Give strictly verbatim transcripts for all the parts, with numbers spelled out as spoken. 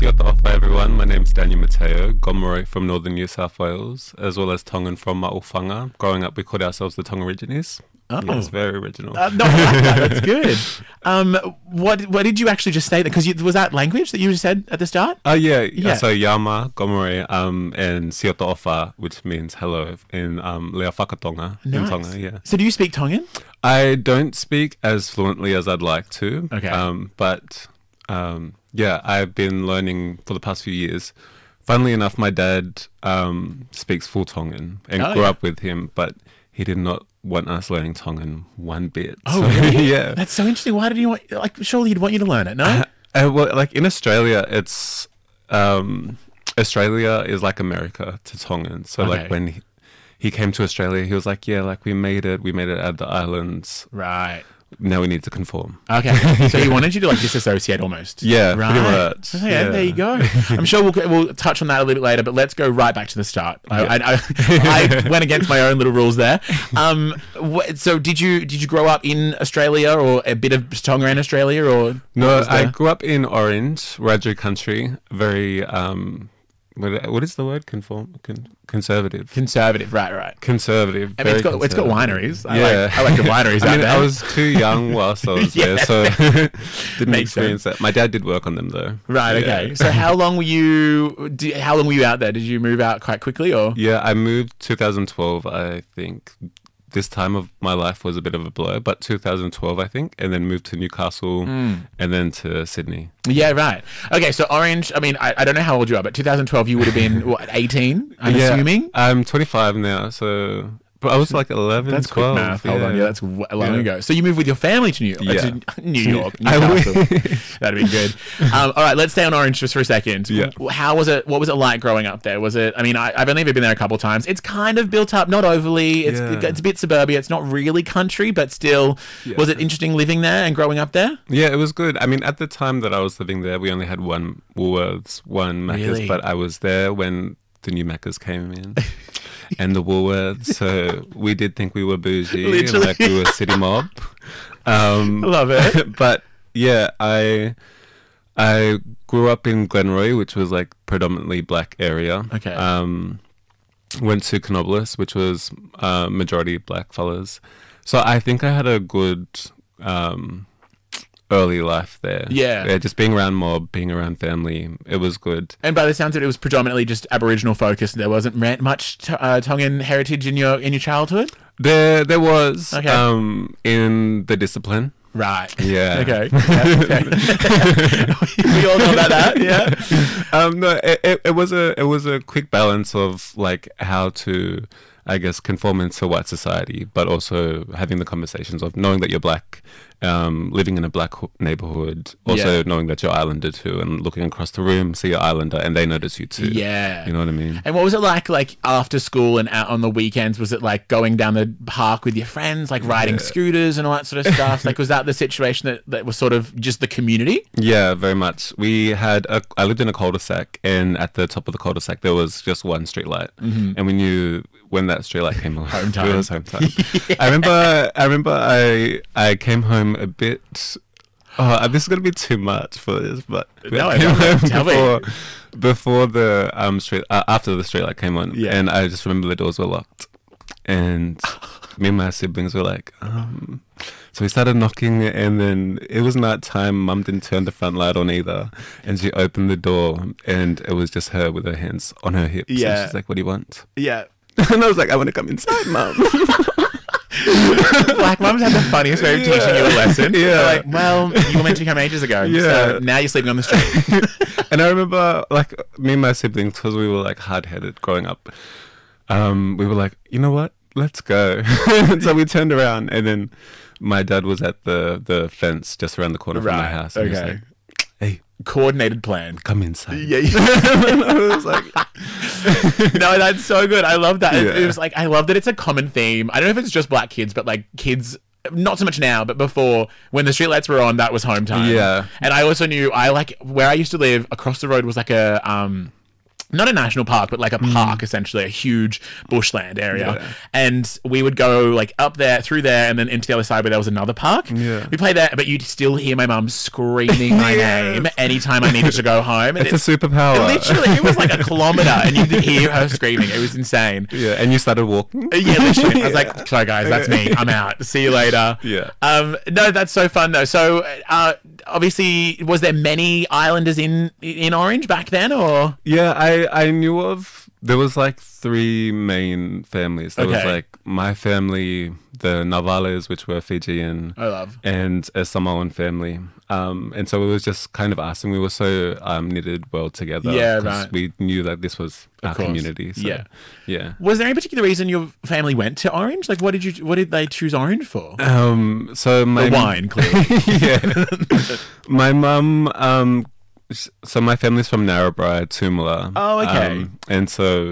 Kia ora whai everyone, my name's Daniel Mateo, Gomeroi from northern New South Wales, as well as Tongan from Ma'uwhanga. Growing up, we called ourselves the Tongarigines. Oh. Yeah, it's very original. Uh, no, I like that. That's good. Um, what what did you actually just say? Because was that language that you just said at the start? Oh, uh, yeah. Yeah. yeah. So Yama, Gomeroi, um, and Siota Ofa, which means hello in um, Lea Whakatonga in Nice. Tonga, yeah. So do you speak Tongan? I don't speak as fluently as I'd like to. Okay. Um, but, um, yeah, I've been learning for the past few years. Funnily enough, my dad um, speaks full Tongan and Oh, grew yeah. up with him, but he did not want us learning Tongan one bit. Oh, So, really? yeah. That's so interesting. Why did he want, like, surely he'd want you to learn it, no? Uh, well, like in Australia, it's um, Australia is like America to Tongan. So Okay. like when he, he came to Australia, he was like, "Yeah, like we made it. We made it out of the islands. Right. Now we need to conform." Okay. So he wanted you to, like, disassociate almost. Yeah, Right. pretty much. Okay, yeah. there you go. I'm sure we'll, we'll touch on that a little bit later, but let's go right back to the start. I, Yeah. I, I, I went against my own little rules there. Um, wh- so did you did you grow up in Australia or a bit of Tonga in Australia, or No, what was I the- grew up in Orange, Wiradjuri country. Very um, what, what is the word? Conform, con, conservative. conservative? Right, right. Conservative. I mean, it's very got it's got conservative. wineries. I Yeah. like I like the wineries I out mean, there. I was too young whilst I was Yeah. there, so didn't Makes experience that. My dad did work on them though. Right. Yeah. Okay. So how long were you? Did, how long were you out there? Did you move out quite quickly, or? Yeah, I moved two thousand twelve, I think. This time of my life was a bit of a blur, but two thousand twelve, I think, and then moved to Newcastle Hmm. and then to Sydney. Yeah. Right. Okay. So Orange. I mean, I, I don't know how old you are, but two thousand twelve, you would have been what, eighteen? I'm Yeah, assuming. I'm twenty-five now, so but I was like eleven, That's twelve. quick math. Hold on. Yeah, that's w- long Yeah. ago. So you moved with your family to New York. Yeah. To New York. I Newcastle. wish. That'd be good. Um, all right, let's stay on Orange just for a second. Yeah. How was it? What was it like growing up there? Was it? I mean, I, I've only ever been there a couple of times. It's kind of built up, not overly. It's Yeah. it's a bit suburbia. It's not really country, but still. Yeah. Was it interesting living there and growing up there? Yeah, it was good. I mean, at the time that I was living there, we only had one Woolworths, one Macca's, Really? but I was there when the new Macca's came in. And the Woolworths, so we did think we were bougie, Literally. like we were city mob. Um, Love it. but yeah, I I grew up in Glenroy, which was like predominantly black area. Okay. Um, went to Canobolas, which was uh, majority black fellas. So I think I had a good um, early life there. Yeah. yeah, just being around mob, being around family, it was good. And by the sounds of it, it was predominantly just Aboriginal focused. There wasn't ra- much t- uh, Tongan heritage in your in your childhood. There, there was Okay. um, in the discipline. Right. Yeah. Okay. Yeah, okay. We all know about that. Yeah. Um, no, it, it, it was a it was a quick balance of like how to, I guess, conform into white society, but also having the conversations of knowing that you're black, um, living in a black ho- neighborhood, also Yeah. knowing that you're Islander too, and looking across the room, see your Islander, and they notice you too. Yeah. You know what I mean? And what was it like, like after school and out on the weekends? Was it like going down the park with your friends, like riding Yeah. scooters and all that sort of stuff? Like, was that the situation that, that was sort of just the community? Yeah, very much. We had a, I lived in a cul-de-sac, and at the top of the cul-de-sac there was just one street light, and we knew when that street light came on, Home time. it was home time. I remember, I remember, I I came home a bit. Oh, this is gonna be too much for this, but No, I came no, home tell me. before before the um street uh, after the street light came on, Yeah. and I just remember the doors were locked, and me and my siblings were like, um. So we started knocking, and then it was night time. Mum didn't turn the front light on either, and she opened the door, and it was just her with her hands on her hips. And Yeah. she's like, "What do you want?" Yeah. And I was like, "I want to come inside, Mum." Black mums have the funniest way of teaching you a lesson. Yeah. They're like, well, you were meant to come ages ago. Yeah. So now you're sleeping on the street. And I remember, like, me and my siblings, because we were like hard-headed growing up. Um, we were like, you know what? Let's go. So we turned around, and then my dad was at the the fence just around the corner from my Right, house. And he was okay. like, "Hey, Coordinated plan. come inside." Yeah. And I was like, No, that's so good. I love that. It- It Yeah. was like I love that it's a common theme. I don't know if it's just black kids, but like kids. Not so much now, but before, when the streetlights were on, that was home time. Yeah. And I also knew I like where I used to live. Across the road was like a um, not a national park, but like a park, essentially, a huge bushland area. Yeah. And we would go like up there, through there, and then into the other side where there was another park. Yeah. We played there, but you'd still hear my mum screaming my Yes. name anytime I needed to go home. And It's a it, superpower. literally, it was like a kilometer, and you'd hear her screaming. It was insane. Yeah, and you started walking. Yeah, literally. I was like, sorry guys, that's me. I'm out. See you later. Yeah. Um, no, that's so fun though. So, uh, obviously, was there many islanders in in Orange back then, or? Yeah, I, I knew of, there was like three main families. There was Okay. like my family, the Navales, which were Fijian, I love. and a Samoan family. Um, and so it was just kind of us, and we were so um, knitted well together. Yeah, 'cause right. We knew that this was our course. community. So, Yeah. Yeah. Was there any particular reason your family went to Orange? Like, what did you? What did they choose Orange for? Um, so my The wine, clearly. yeah. My mum, um, s- so my family's from Narrabri, Tumala. Oh, okay. Um, and so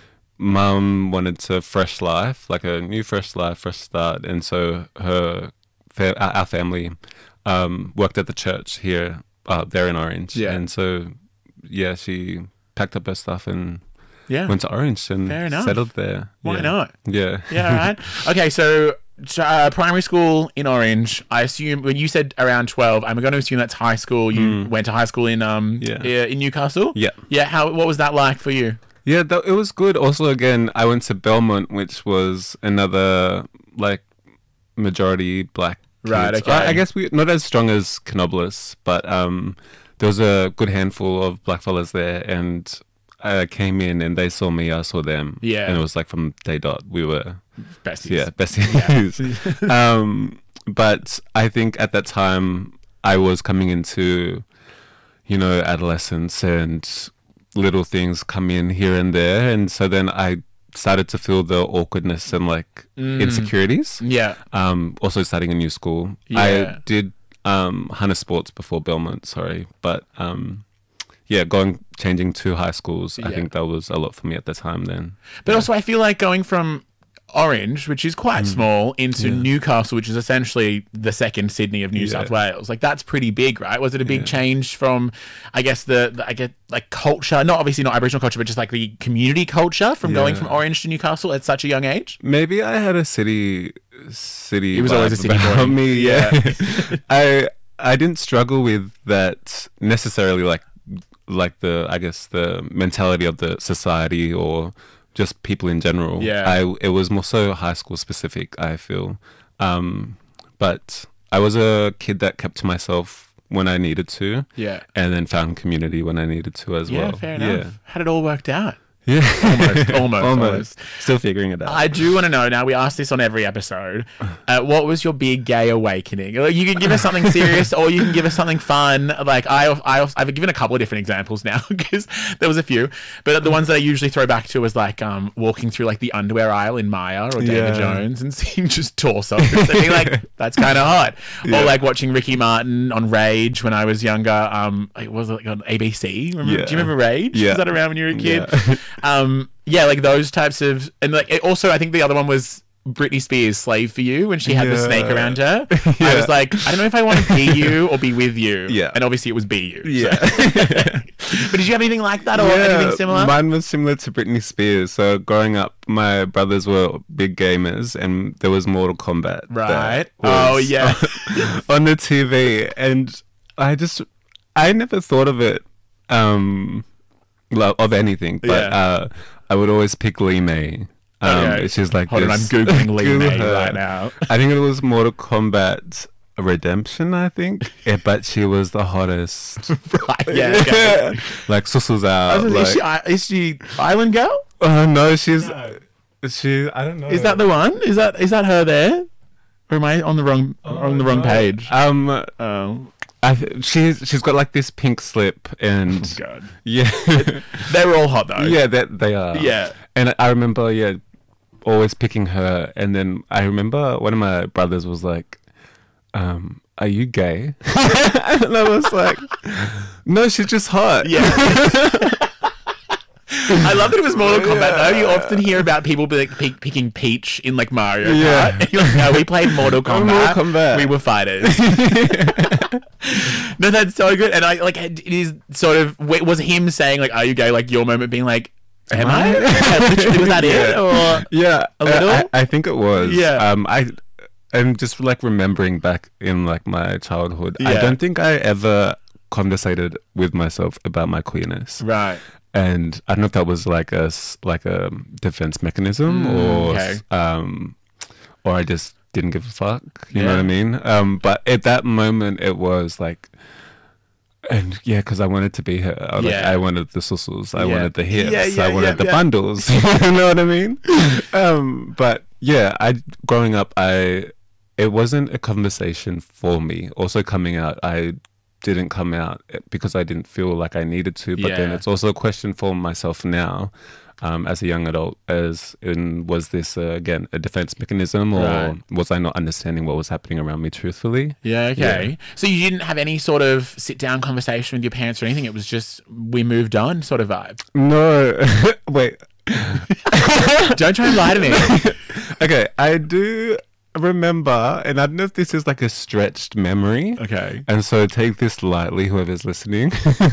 mum wanted to fresh life, like a new fresh life, fresh start. And so her, fa- our our family, um, worked at the church here, uh, there in Orange. Yeah. And so, yeah, she packed up her stuff and Yeah. went to Orange and Fair enough. settled there. Why Yeah. not? Yeah. Yeah, all right. Okay, so uh, primary school in Orange. I assume when you said around twelve, I'm going to assume that's high school. You went to high school in um Yeah. uh, in Newcastle. Yeah. Yeah. How? What was that like for you? Yeah, th- it was good. Also, again, I went to Belmont, which was another like majority black. Right, kids. okay. I, I guess we not as strong as Canobolas, but um, there was a good handful of black fellas there, and I came in and they saw me, I saw them. Yeah. and it was like from day dot we were Besties. yeah besties. um, but I think at that time I was coming into, you know, adolescence and little things come in here and there, and so then I started to feel the awkwardness and like insecurities. Yeah. Um, also starting a new school. Yeah. I did um Hunter Sports before Belmont, sorry, but um, yeah, going changing to high schools. I Yeah. think that was a lot for me at the time. Then, But also, I feel like going from Orange, which is quite small, into Newcastle, which is essentially the second Sydney of New Yeah. South Wales. Like that's pretty big, right? Was it a big Yeah. change from, I guess the, the I get like culture, not obviously not Aboriginal culture, but just like the community culture from going Yeah. from Orange to Newcastle at such a young age? maybe I had a city city. He was always a vibe city about boy. me. Yeah. Yeah, I I didn't struggle with that necessarily. Like like the I guess the mentality of the society or just people in general. Yeah. I it was more so high school specific, I feel. Um, but I was a kid that kept to myself when I needed to. Yeah. And then found community when I needed to as Yeah, well. fair enough. How did it all worked out? Yeah. Almost, almost, almost. almost. Still figuring it out. I do want to know now. We ask this on every episode. Uh, what was your big gay awakening? Like, you can give us something serious, or you can give us something fun. Like I, I, I've given a couple of different examples now because there was a few, but the ones that I usually throw back to was like um, walking through like the underwear aisle in Maya or David Yeah. Jones and seeing just torsos and being like, that's kind of hot. Yeah. Or like watching Ricky Martin on Rage when I was younger. Um, it was like on A B C. Remember, Yeah. Do you remember Rage? Yeah. Was that around when you were a kid? Yeah. um, yeah, like those types of, and like it also, I think the other one was Britney Spears' "Slave for You" when she had the Yeah. snake around her. I Yeah. was like, I don't know if I want to be you or be with you. Yeah. and obviously it was be you. so. Yeah. But did you have anything like that or anything similar? Mine was similar to Britney Spears. So growing up, my brothers were big gamers, and there was Mortal Kombat. that Right. was Oh, yeah. on the T V, and I just I never thought of it, um, well, of anything, but Yeah. uh, I would always pick Lee May. Um, Okay. She's like Hold on, I'm this- googling Lee Google May her. right now. I think it was Mortal Kombat Redemption, I think. Yeah, but she was the hottest. Right, yeah. Okay. Like Susu's I out. was like, Like, is, she, I- is she Island Girl? oh no, she's she. I don't know. Is that the one? Is that is that her there? Or am I on the wrong on the wrong page? Um, Oh, I th- she's she's got like this pink slip, and God. yeah, They were all hot though. yeah, that they are. Yeah. and I remember, yeah, always picking her, and then I remember one of my brothers was like, um. Are you gay? And I was like, no, she's just hot. Yeah. I love that it was Mortal Kombat though. You often hear about people be like pick, picking Peach in like Mario Kart. Yeah. You're like, no, we played Mortal Kombat. Mortal Kombat. We were fighters. No, that's so good. And I like it is sort of was him saying like, "Are you gay?" Like your moment being like, "Am I?" Yeah, literally, was that Yeah. it? Or Yeah, a little? I, I think it was. Yeah. Um, I, I'm just like remembering back in like my childhood. I Yeah. don't think I ever conversated with myself about my queerness. right. And I don't know if that was like a s- like a defense mechanism Mm, or okay. um, or I just didn't give a fuck. You Yeah. know what I mean? Um, but at that moment, it was like. And yeah, because I wanted to be her. I, like, Yeah. I wanted the sussles. I Yeah. wanted the hips. Yeah, yeah, I wanted yeah, the yeah. bundles. You know what I mean? Um, but yeah, I growing up, I it wasn't a conversation for me. Also, coming out, I didn't come out because I didn't feel like I needed to. But then Yeah. it's also a question for myself now. Um, as a young adult, as in was this uh, again a defense mechanism, or Right. was I not understanding what was happening around me truthfully? Yeah, okay. So you didn't have any sort of sit down conversation with your parents or anything. It was just we moved on sort of vibe. No, wait. Don't try and lie to me. Okay, I do remember, and I don't know if this is like a stretched memory. Okay. And so take this lightly, whoever's listening.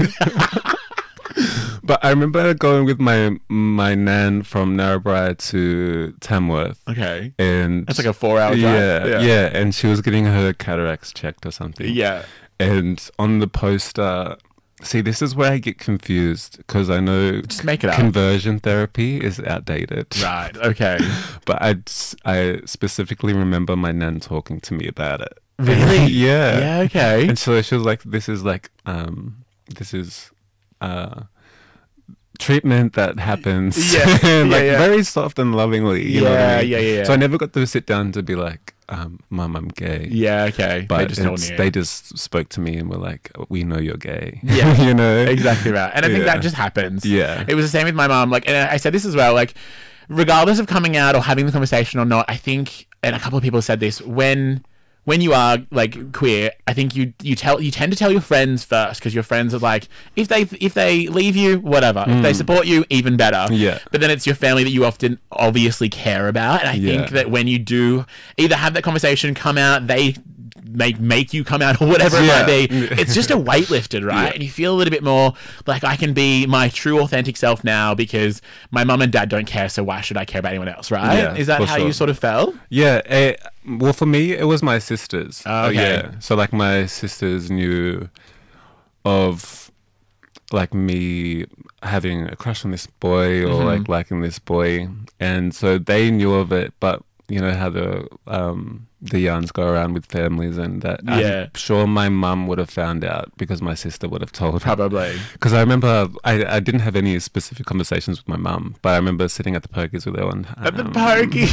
But I remember going with my my nan from Narrabri to Tamworth. Okay. And That's like a four hour drive. yeah, Yeah. yeah, and she was getting her cataracts checked or something. Yeah. And on the poster, see, this is where I get confused because I know Just make it up. conversion therapy is outdated. Right. Okay. But I, I specifically remember my nan talking to me about it. Really? Yeah. Yeah. Okay. And so she was like, this is like, um, this is uh, treatment that happens. Yeah. and like Yeah, yeah. very soft and lovingly. You know what I Yeah, mean? yeah, yeah. So I never got to sit down to be like, um, Mum, I'm gay. Yeah. Okay. But they just all it's- knew. they just spoke to me and were like, we know you're gay. Yeah. you know? Exactly right. And I think Yeah. that just happens. Yeah. It was the same with my mom. Like, and I said this as well. Like, regardless of coming out or having the conversation or not, I think, and a couple of people said this, when when you are like queer, I think you you tell you tend to tell your friends first because your friends are like, if they if they leave you, whatever. If they support you, even better. Yeah. But then it's your family that you often obviously care about, and I Yeah. think that when you do either have that conversation, come out, they make make you come out or whatever it Yeah. might be, it's just a weight lifted, right? Yeah. And you feel a little bit more like I can be my true authentic self now because my mum and dad don't care, so why should I care about anyone else, right? Yeah, Is that for how sure. you sort of felt? Yeah, eh, well, for me, it was my sisters. Oh, okay. Yeah, so like my sisters knew of like me having a crush on this boy or Mm-hmm. like liking this boy, and so they knew of it. But you know how the um the yarns go around with families, and that Yeah. I'm sure my mum would have found out because my sister would have told her. Probably. Because I remember I, I didn't have any specific conversations with my mum, but I remember sitting at the pokies with her one At the um, pokey.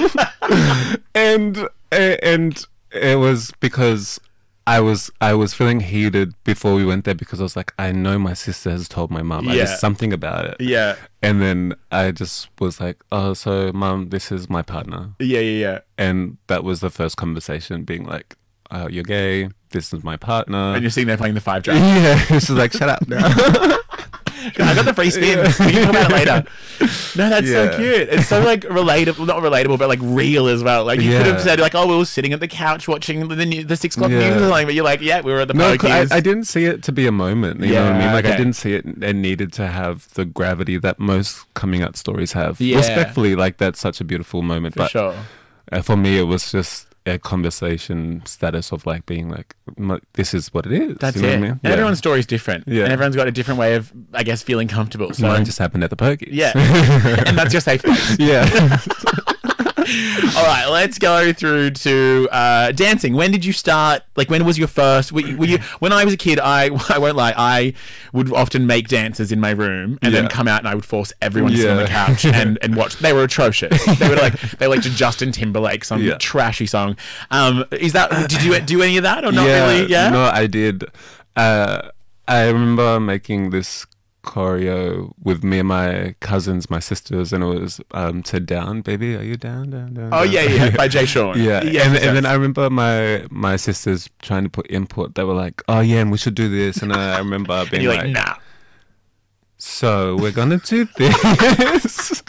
and and it was because I was I was feeling heated before we went there because I was like, I know my sister has told my mum. I Yeah. just something about it. yeah. And then I just was like, oh, so mum, this is my partner. Yeah, yeah, yeah. And that was the first conversation, being like, oh, you're gay. This is my partner. And you're sitting there playing the five drums. Yeah, she's like, shut up now. I got the free spins. We can talk about it later. No, that's so Yeah. cute. It's so like relatable, not relatable, but like real as well. Like you could have Yeah. said like, oh, we were sitting at the couch watching the new, the six o'clock Yeah. news or something, but you're like, yeah, we were at the No, pokies. I, I didn't see it to be a moment. You know what I Yeah, mean? Like okay. I didn't see it and needed to have the gravity that most coming out stories have. Yeah. Respectfully, like that's such a beautiful moment. For but sure. uh, for me, it was just a conversation status of like being like, "M- this is what it is. That's you know it. what I mean? And Yeah. everyone's story is different. Yeah. And everyone's got a different way of, I guess, feeling comfortable. So Mine just happened at the pokies. yeah. And that's your safe place. yeah. All right, let's go through to uh, dancing. When did you start? Like, when was your first? Were you, were you, when I was a kid, I I won't lie, I would often make dances in my room and then Yeah. come out and I would force everyone to sit on the Yeah. couch and, and watch. They were atrocious. They were like they were like to Justin Timberlake, some Yeah. trashy song. Um, is that? Did you do any of that or not yeah, really? Yeah. No, I did. Uh, I remember making this choreo with me and my cousins, my sisters, and it was um, to Down, Baby, Are You Down, Down, Down? Oh Down? yeah, yeah, by Jay Sean. Yeah, yeah. and, makes and then sense. I remember my my sisters trying to put input. They were like, "Oh yeah, and we should do this." And I remember and being you're like, like, nah. so we're gonna do this.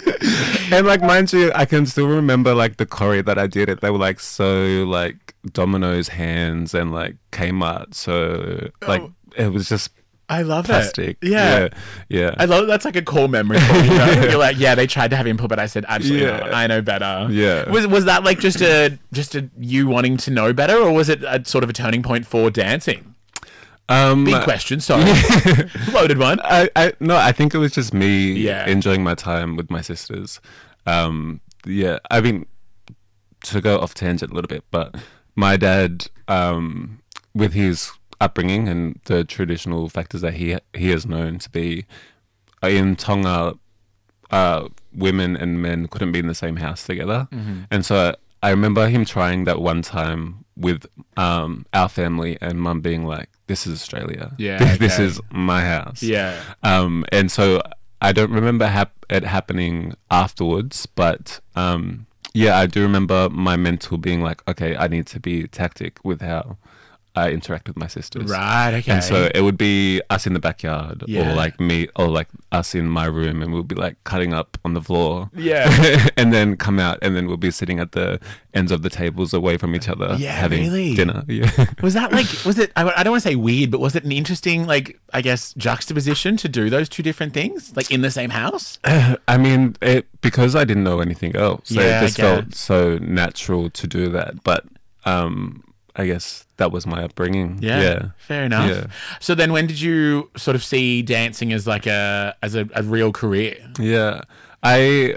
And like, mind you, I can still remember like the choreo that I did it. They were like so like Domino's hands and like Kmart. So like Oh. it was just I love plastic. it. Yeah. yeah, yeah. I love that's like a core memory for you. Right? You're like, yeah, they tried to have input, but I said absolutely Yeah. not. I know better. Yeah. Was was that like just a just a you wanting to know better, or was it a sort of a turning point for dancing? Um, Big question. Sorry, loaded one. I, I no, I think it was just me Yeah. enjoying my time with my sisters. Um, yeah, I mean, to go off tangent a little bit, but my dad, um, with his upbringing and the traditional factors that he he is known to be in Tonga, uh, women and men couldn't be in the same house together, Mm-hmm. and so I remember him trying that one time with um, our family and mum being like, "This is Australia. Yeah, this okay. is my house." Yeah. Um, and so I don't remember hap- it happening afterwards, but um, yeah, I do remember my mentor being like, "Okay, I need to be tactic with how I interact with my sisters." Right. Okay. And so it would be us in the backyard, Yeah. or like me, or like us in my room, and we'll be like cutting up on the floor. Yeah. And then come out, and then we'll be sitting at the ends of the tables away from each other, Yeah, having really? dinner. Yeah. Was that like, was it, I, I don't want to say weird, but was it an interesting, like, I guess, juxtaposition to do those two different things, like in the same house? I mean, it because I didn't know anything else. So Yeah, it just I felt guess. so natural to do that. But um, I guess that was my upbringing. Yeah, Yeah. fair enough. Yeah. So then, when did you sort of see dancing as like a as a, a real career? Yeah. I,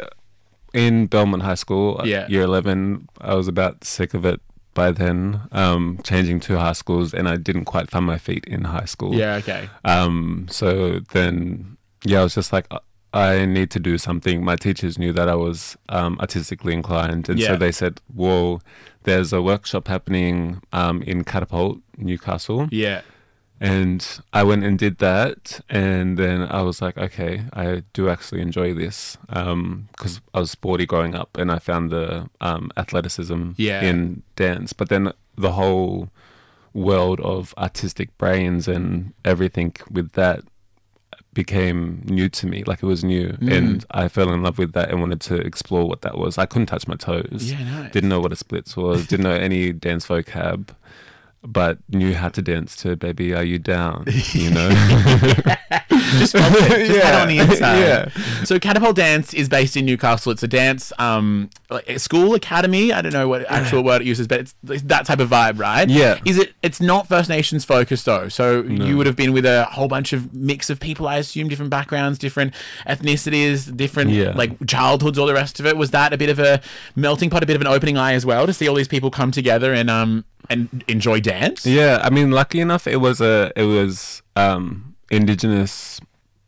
in Belmont High School, Yeah. year eleven, I was about sick of it by then, um, changing to high schools, and I didn't quite find my feet in high school. Yeah, okay. Um, so then, yeah, I was just like, I need to do something. My teachers knew that I was um, artistically inclined, and Yeah. so they said, "Well, there's a workshop happening um, in Catapult, Newcastle," Yeah, and I went and did that, and then I was like, "Okay, I do actually enjoy this," because I was sporty growing up, and I found the um, athleticism Yeah. in dance, but then the whole world of artistic brains and everything with that became new to me. Like, it was new, Mm. and I fell in love with that and wanted to explore what that was. I couldn't touch my toes. Yeah, nice. Didn't know what a splits was. Didn't know any dance vocab, but knew how to dance to "Baby, Are You Down?" You know. just felt it, just had it on the inside. Yeah. So Catapult Dance is based in Newcastle. It's a dance um like a school academy. I don't know what actual word it uses, but it's, it's that type of vibe, right? Yeah. Is it? It's not First Nations focused though. So you would have been with a whole bunch of mix of people, I assume, different backgrounds, different ethnicities, different Yeah. like childhoods, all the rest of it. Was that a bit of a melting pot, a bit of an opening eye as well to see all these people come together and um and enjoy dance? Yeah, I mean, lucky enough, it was a it was um, Indigenous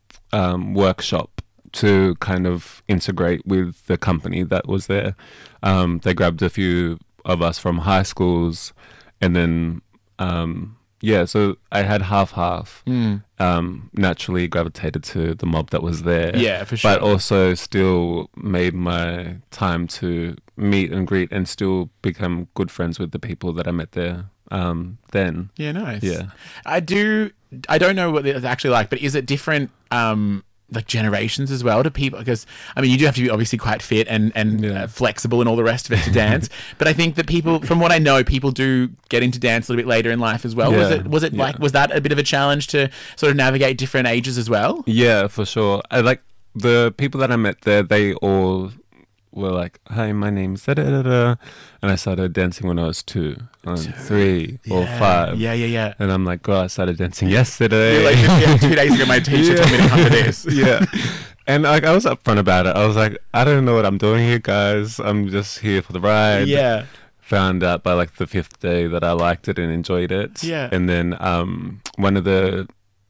um, workshop to kind of integrate with the company that was there. Um, they grabbed a few of us from high schools, and then um, yeah, so I had half half. Mm. Um, naturally gravitated to the mob that was there. Yeah, for sure. But also still made my time to meet and greet and still become good friends with the people that I met there um, then. Yeah, nice. Yeah. I do. I don't know what it's actually like, but is it different, um, like generations as well to people? Because I mean, you do have to be obviously quite fit and and Yeah. uh, flexible and all the rest of it to dance. But I think that people, from what I know, people do get into dance a little bit later in life as well. Was Yeah, it? Was it yeah. like? Was that a bit of a challenge to sort of navigate different ages as well? Yeah, for sure. I like the people that I met there, they all were like, "Hi, my name's da da da da," and I started dancing when I was two, and three or Yeah. five. Yeah, yeah, yeah. And I'm like, "God, I started dancing yesterday." You're like, yeah, two days ago, my teacher told me to come to this. Yeah. And like, I was upfront about it. I was like, I don't know what I'm doing here, guys. I'm just here for the ride. Yeah. Found out by like the fifth day that I liked it and enjoyed it. Yeah. And then um, one of the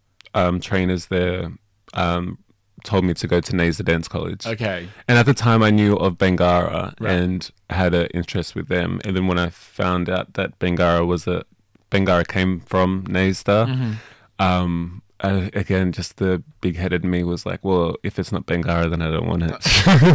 um, trainers there um, told me to go to Naser Dance College. Okay. And at the time, I knew of Bangara Right. and had an interest with them. And then when I found out that Bangara was a Bangara came from Naser, Mm-hmm. um, I, again, just the big-headed me was like, well, if it's not Bangara, then I don't want it.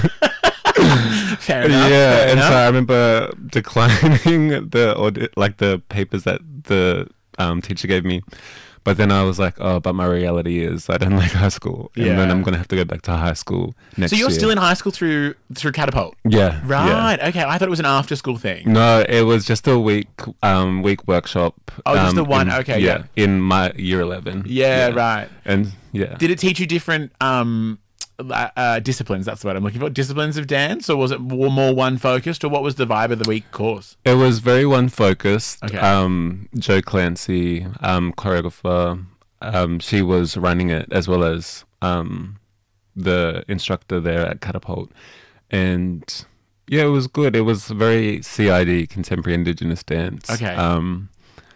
Fair enough. yeah, fair and enough. so I remember declining the audit, like the papers that the um, teacher gave me. But then I was like, oh, but my reality is I don't like high school. And Yeah. then I'm going to have to go back to high school next So you're year. still in high school through through Catapult? Yeah. Right. Okay. I thought it was an after school thing. Yeah. No, it was just a week um, week workshop. Oh, just um, the one. in- Okay, yeah. In my year eleven. Yeah, right. And yeah. Did it teach you different um, uh, uh, disciplines? That's what I'm looking for. Disciplines of dance, or was it more, more one focused, or what was the vibe of the week course? It was very one focused. Okay. Um, Joe Clancy, um, choreographer, um, she was running it as well as um, the instructor there at Catapult, and yeah, it was good. It was very C I D, contemporary Indigenous dance. Okay. Um,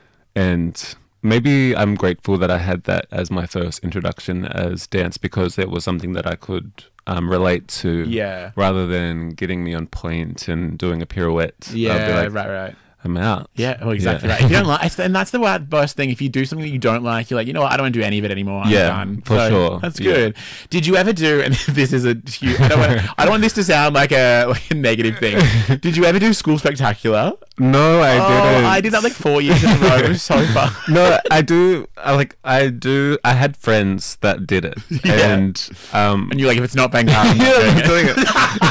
and maybe I'm grateful that I had that as my first introduction as dance because it was something that I could um, relate to. Yeah. Rather than getting me on point and doing a pirouette. I'd be Yeah, like, right, right. I'm out. Yeah, well, exactly Yeah. right. If you don't like, and that's the worst thing. If you do something that you don't like, you're like, you know what, I don't want to do any of it anymore. I'm Yeah, done. for So, sure. That's Yeah. good. Did you ever do? And this is a huge. I don't want. I don't want this to sound like a, like a negative thing. Did you ever do School Spectacular? No, I oh, didn't. I did that like four years in a row. It was so fun. No, I do. I like. I do. I had friends that did it, Yeah. and um. And you're like, if it's not Bangkok, I'm yeah, I'm not doing doing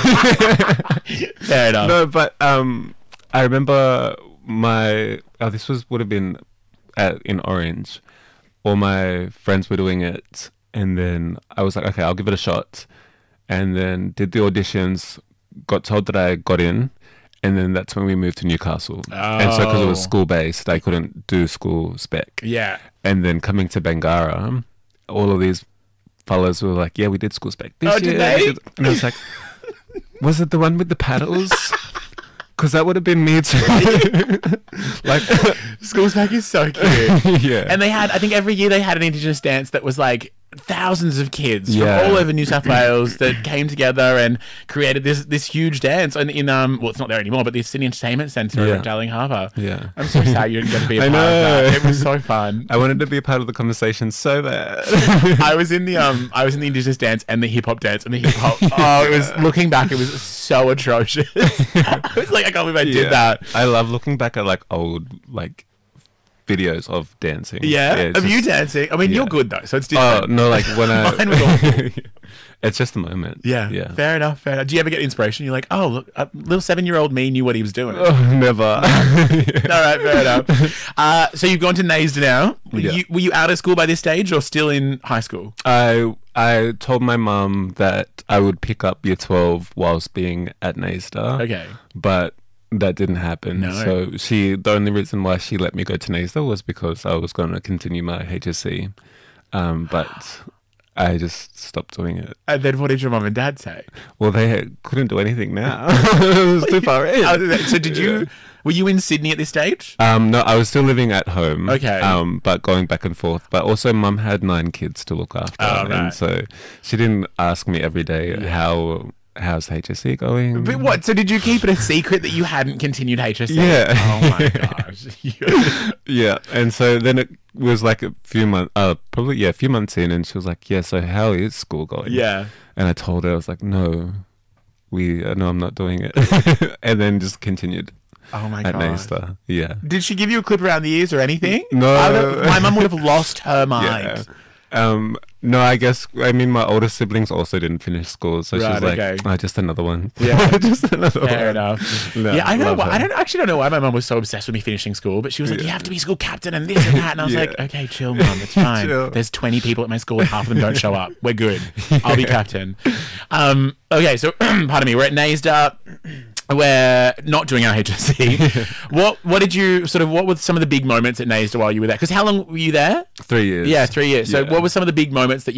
it. it. Fair enough. No, but um, I remember my. Oh, this was would have been at in Orange. All my friends were doing it, and then I was like, okay, I'll give it a shot, and then did the auditions. Got told that I got in. And then that's when we moved to Newcastle. And so because it was Oh. school-based, I couldn't do school spec. Yeah. And then coming to Bangara, all of these fellas were like, yeah, we did school spec this Oh, did year. they? And I was like, was it the one with the paddles? Because that would have been me too. like, School Spec is so cute. yeah. And they had, I think every year they had an Indigenous dance that was like thousands of kids Yeah. from all over New South Wales that came together and created this this huge dance. And in um, well, it's not there anymore, but the Sydney Entertainment Centre Yeah. at Darling Harbour. Yeah. I'm so sad you didn't get to be a I part of know. that. It was so fun. I wanted to be a part of the conversation so bad. I was in the um, I was in the Indigenous dance and the hip hop dance and the hip hop. Oh, it was looking back, it was so atrocious. I was like, I can't believe I did Yeah. that. I love looking back at like old like videos of dancing. Yeah, it's of you just- dancing. I mean, yeah. you're good though, so it's Oh different. no, like when I. Mine was awful. It's just the moment. Yeah, Yeah. fair enough. Fair enough. Do you ever get inspiration? You're like, oh, look, a little seven-year-old me knew what he was doing. All Oh, never. right, fair enough. Uh, so you've gone to NAISDA now. Were, Yeah. you, were you out of school by this stage, or still in high school? I I told my mum that I would pick up year twelve whilst being at NAISDA. Okay. But that didn't happen. No. So she the only reason why she let me go to NAISDA was because I was going to continue my H S C. Um, but I just stopped doing it. And then what did your mum and dad say? Well, they couldn't do anything now. It was too far in. Oh, so did you? Were you in Sydney at this stage? Um, no, I was still living at home. Okay. Um, but going back and forth. But also, mum had nine kids to look after, Oh, right. and so she didn't ask me every day how how's H S C going. But what? So did you keep it a secret that you hadn't continued H S C? Yeah. Oh my gosh. Yeah, and so then it was like a few months, uh, probably yeah, a few months in, and she was like, "Yeah, so how is school going?" yeah. and I told her I was like, "No, we uh, no, I'm not doing it," and then just continued Oh my at god. NAISDA. Yeah. Did she give you a clip around the ears or anything? No. I would have- my mum would have lost her mind. Yeah. Um, no, I guess, I mean, my older siblings also didn't finish school, so she Right, was like, okay. oh, just another one. Yeah. just another one. Fair enough. No, yeah, I know. love Why, her. I don't actually don't know why my mum was so obsessed with me finishing school, but she was like, "You have to be school captain and this and that," and I was Yeah. like, "Okay, chill, mum. It's fine. Chill. There's twenty people at my school, and half of them don't show up. We're good. I'll be captain." Um, okay, so pardon me. We're at NAISDA. We're not doing our H S C. What What did you sort of? What were some of the big moments at NAISDA while you were there? Because how long were you there? Three years. Yeah, three years. So Yeah. what were some of the big moments that you